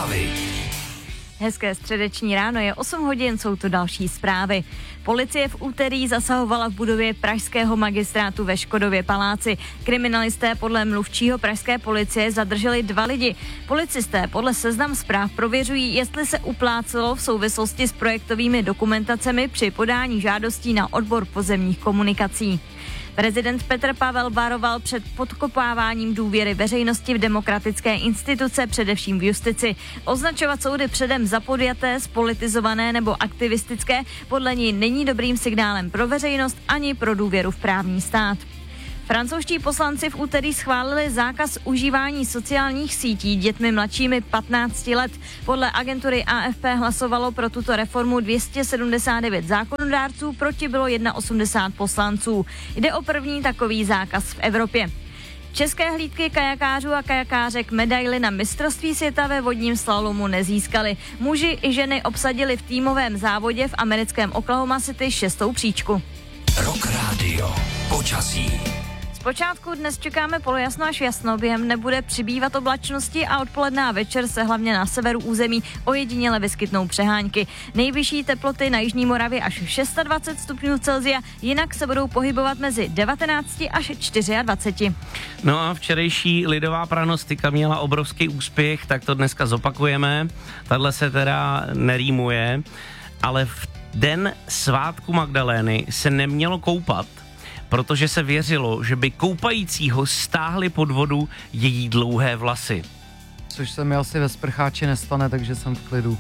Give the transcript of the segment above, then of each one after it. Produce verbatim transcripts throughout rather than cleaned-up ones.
Zprávy. Hezké středeční ráno, je osm hodin, jsou tu další zprávy. Policie v úterý zasahovala v budově pražského magistrátu ve Škodově paláci. Kriminalisté podle mluvčího pražské policie zadrželi dva lidi. Policisté podle Seznam Zpráv prověřují, jestli se uplácelo v souvislosti s projektovými dokumentacemi při podání žádostí na odbor pozemních komunikací. Prezident Petr Pavel varoval před podkopáváním důvěry veřejnosti v demokratické instituce, především v justici. Označovat soudy předem za podjaté, spolitizované nebo aktivistické podle ní není dobrým signálem pro veřejnost ani pro důvěru v právní stát. Francouzští poslanci v úterý schválili zákaz užívání sociálních sítí dětmi mladšími patnácti let. Podle agentury A F P hlasovalo pro tuto reformu dvě stě sedmdesát devět zákonodárců, proti bylo osmdesát jedna poslanců. Jde o první takový zákaz v Evropě. České hlídky kajakářů a kajakářek medaily na mistrovství světa ve vodním slalomu nezískali. Muži i ženy obsadili v týmovém závodě v americkém Oklahoma City šestou příčku. Rock Radio. Počasí. Zpočátku dnes čekáme polojasno až jasno, během nebude přibývat oblačnosti a odpoledne a večer se hlavně na severu území ojediněle vyskytnou přehánky. Nejvyšší teploty na jižní Moravě až dvacet šest stupňů Celsia, jinak se budou pohybovat mezi devatenáct až dvacet čtyři. No a včerejší lidová pranostika měla obrovský úspěch, tak to dneska zopakujeme. Tadle se teda nerýmuje, ale v den svátku Magdalény se nemělo koupat, protože se věřilo, že by koupajícího stáhli pod vodu její dlouhé vlasy. Což se mi asi ve sprcháči nestane, takže jsem v klidu.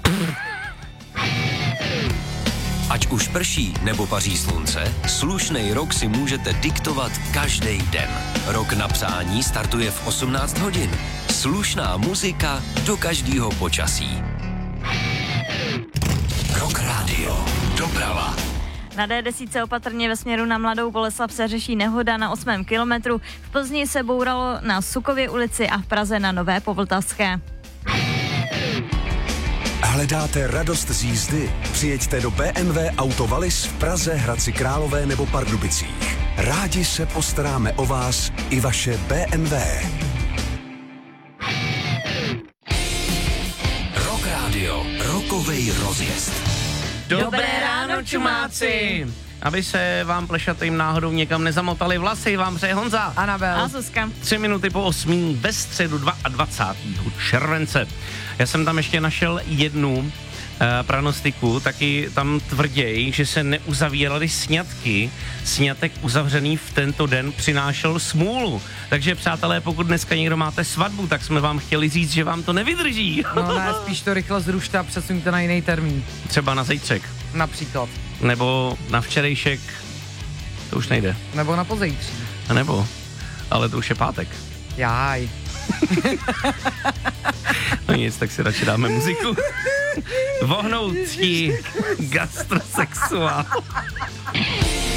Ať už prší nebo paří slunce, slušnej rok si můžete diktovat každý den. Rok na přání startuje v osmnáct hodin. Slušná muzika do každého počasí. Rock Radio. Doprava. Na D deset opatrně ve směru na Mladou Boleslav se řeší nehoda na osmém kilometru. V Plzni se bouralo na Sukově ulici a v Praze na Nové Povltavské. Hledáte radost z jízdy? Přijeďte do B M W Auto Wallis v Praze, Hradci Králové nebo Pardubicích. Rádi se postaráme o vás i vaše B M W. Rock Radio. Rokovej rozjezd. Dobré ráno, čumáci! Aby se vám plešatým náhodou někam nezamotali vlasy, vám přeje Honza. Anabel. A Zuzka. Tři minuty po osmí ve středu dvacátého druhého července. Já jsem tam ještě našel jednu uh, pranostiku, taky tam tvrději, že se neuzavíraly sňatky. Sňatek uzavřený v tento den přinášel smůlu. Takže přátelé, pokud dneska někdo máte svatbu, tak jsme vám chtěli říct, že vám to nevydrží. No ne, spíš to rychle zrušte a přesuňte na jiný termín. Třeba na zítřek. Například. Nebo na včerejšek. To už nejde. Nebo na pozítří. A nebo, ale to už je pátek. Jáj. No nic, tak si radši dáme muziku. Vohnout ti gastrosexuál.